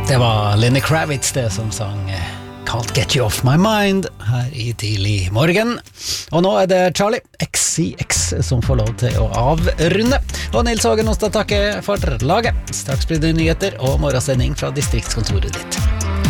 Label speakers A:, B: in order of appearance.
A: Det var Lenny Kravitz det som sang Can't Get You Off My Mind her i tidlig morgen. Og nå det Charlie XCX som får lov til å avrunde. Og Nils Hågen Ostad takker for laget. Straks blir det nyheter og morgensending fra distriktskontoret ditt.